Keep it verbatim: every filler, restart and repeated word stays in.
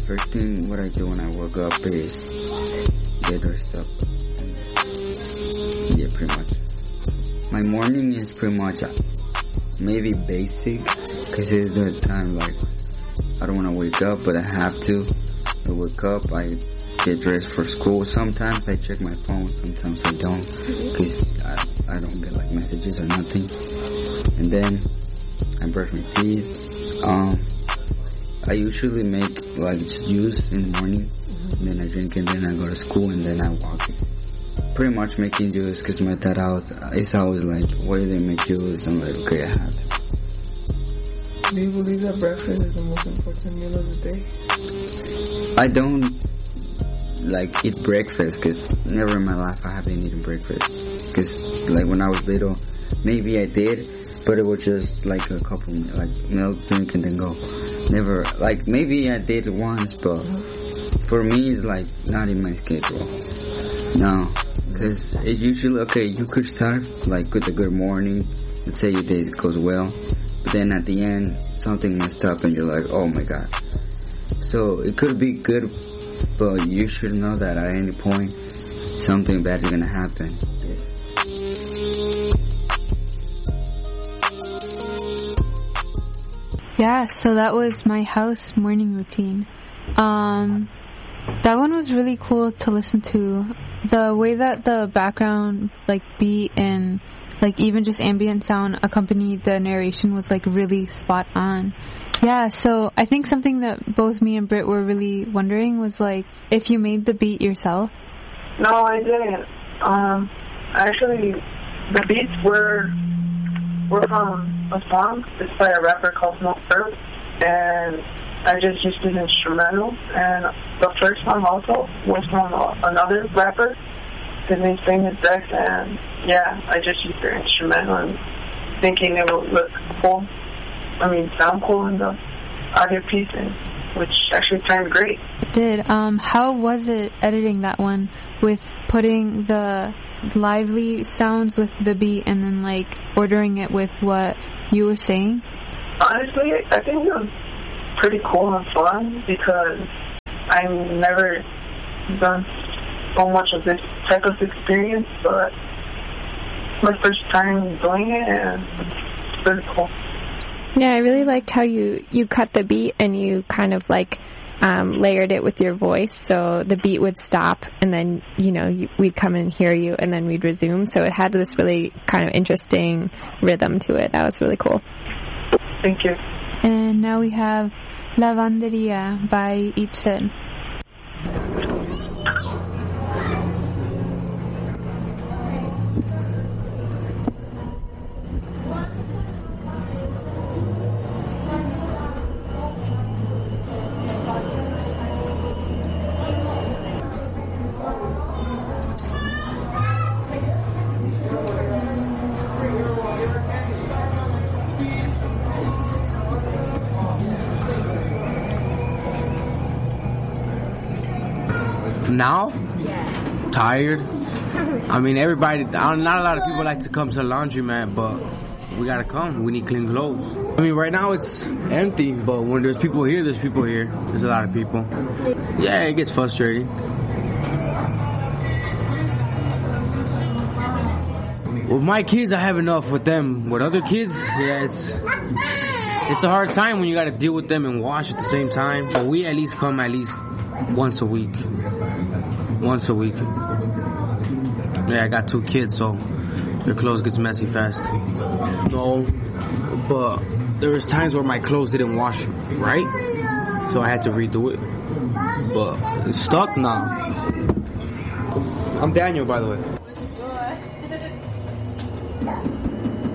First thing what I do when I wake up is get dressed up. Yeah, pretty much. My morning is pretty much uh, maybe basic, cause it's the time like I don't wanna wake up, but I have to. I wake up, I get dressed for school. Sometimes I check my phone, sometimes I don't, cause I, I don't get like messages or nothing. And then I brush my teeth. Um, I usually make like juice in the morning, and then I drink it, and then I go to school, and then I walk it. Pretty much making juice, cause my dad house is always like, why do they make juice? I'm like, okay, I have to. Do you believe that breakfast is the most important meal of the day? I don't like eat breakfast, cause never in my life I haven't eaten breakfast. Cause like when I was little, maybe I did, but it was just like a couple like milk drink and then go. Never, like maybe I did it once, but for me it's like not in my schedule. No, cause it usually, okay, you could start like with a good morning and say your day goes well, but then at the end something messed up and you're like, oh my god. So it could be good, but you should know that at any point something bad is gonna happen. Yeah, so that was my house morning routine. Um, that one was really cool to listen to. The way that the background, like, beat and, like, even just ambient sound accompanied the narration was, like, really spot on. Yeah, so I think something that both me and Britt were really wondering was, like, if you made the beat yourself. No, I didn't. Um, actually, the beats were, were from a song. It's by a rapper called Smoke Earth, and I just used an instrumental. And the first song also was from a, another rapper. His name's Famous Dex, and yeah, I just used their instrumental and thinking it would look cool. I mean, sound cool in the audio piece, and which actually sounded great. It did. Um, how was it editing that one with putting the lively sounds with the beat and then like ordering it with what you were saying? Honestly, I think it was pretty cool and fun because I've never done so much of this type of experience, but it's my first time doing it, and it's pretty cool. Yeah, I really liked how you, you cut the beat and you kind of like um, layered it with your voice. So the beat would stop and then, you know, you, we'd come and hear you and then we'd resume. So it had this really kind of interesting rhythm to it. That was really cool. Thank you. And now we have Lavanderia by Itzel. Now, tired. I mean, everybody, not a lot of people like to come to the laundromat, but we gotta come. We need clean clothes. I mean, right now it's empty, but when there's people here, there's people here. There's a lot of people. Yeah, it gets frustrating. With my kids, I have enough with them. With other kids, yeah, it's it's a hard time when you gotta deal with them and wash at the same time. But we at least come at least once a week. Once a week. Yeah, I got two kids, so their clothes gets messy fast. No, but there was times where my clothes didn't wash right, so I had to redo it. But it's stuck now. I'm Daniel, by the way.